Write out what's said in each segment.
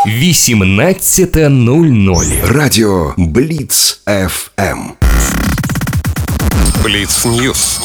18:00. Радіо Бліц ФМ. Бліц Ньюс.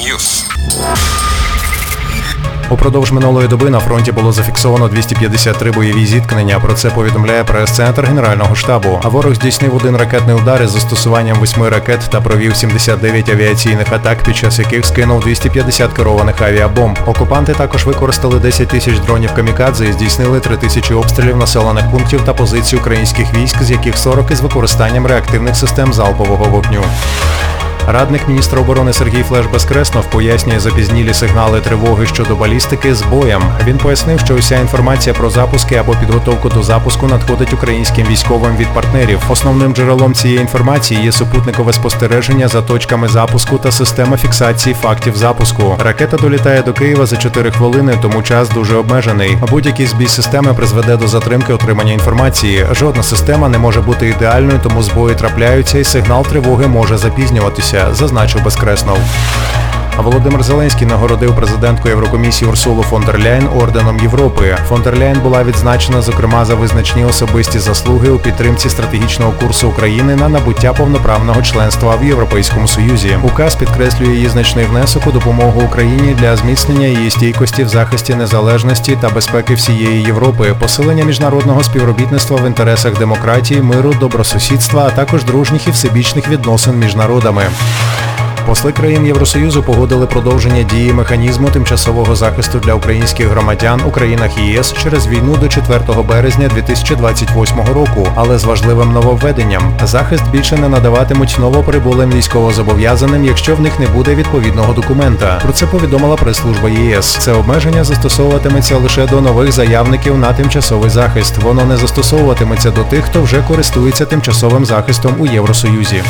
Упродовж минулої доби на фронті було зафіксовано 253 бойові зіткнення. Про це повідомляє прес-центр Генерального штабу. А ворог здійснив один ракетний удар із застосуванням 8 ракет та провів 79 авіаційних атак, під час яких скинув 250 керованих авіабомб. Окупанти також використали 10 тисяч дронів камікадзе і здійснили 3 тисячі обстрілів населених пунктів та позицій українських військ, з яких 40 із використанням реактивних систем залпового вогню. Радник міністра оборони Сергій Флеш-Безкреснов пояснює запізнілі сигнали тривоги щодо балістики збоєм. Він пояснив, що уся інформація про запуски або підготовку до запуску надходить українським військовим від партнерів. Основним джерелом цієї інформації є супутникове спостереження за точками запуску та система фіксації фактів запуску. Ракета долітає до Києва за 4 хвилини, тому час дуже обмежений. Будь-який збій системи призведе до затримки отримання інформації. Жодна система не може бути ідеальною, тому збої трапляються і сигнал тривоги може запізнюватися, зазначив Безкреснов. Володимир Зеленський нагородив президентку Єврокомісії Урсулу фон дер Ляєн орденом Європи. Фон дер Ляєн була відзначена, зокрема, за визначні особисті заслуги у підтримці стратегічного курсу України на набуття повноправного членства в Європейському Союзі. Указ підкреслює її значний внесок у допомогу Україні для зміцнення її стійкості в захисті незалежності та безпеки всієї Європи, посилення міжнародного співробітництва в інтересах демократії, миру, добросусідства, а також дружніх і всебічних відносин між народами. Посли країн Євросоюзу погодили продовження дії механізму тимчасового захисту для українських громадян у країнах ЄС через війну до 4 березня 2028 року, але з важливим нововведенням. Захист більше не надаватимуть новоприбулим військовозобов'язаним, якщо в них не буде відповідного документа. Про це повідомила прес-служба ЄС. Це обмеження застосовуватиметься лише до нових заявників на тимчасовий захист. Воно не застосовуватиметься до тих, хто вже користується тимчасовим захистом у Євросоюзі.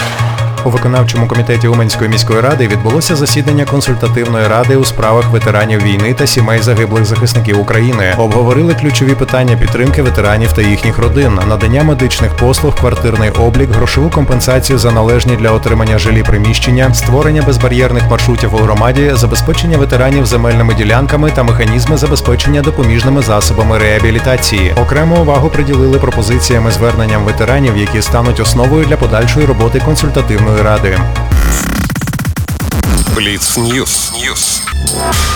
У виконавчому комітеті Уманської міської ради відбулося засідання консультативної ради у справах ветеранів війни та сімей загиблих захисників України. Обговорили ключові питання підтримки ветеранів та їхніх родин, надання медичних послуг, квартирний облік, грошову компенсацію за належні для отримання жилі приміщення, створення безбар'єрних маршрутів у громаді, забезпечення ветеранів земельними ділянками та механізми забезпечення допоміжними засобами реабілітації. Окрему увагу приділили пропозиціям і зверненням ветеранів, які стануть основою для подальшої роботи консультативної ради. Бліц Ньюс.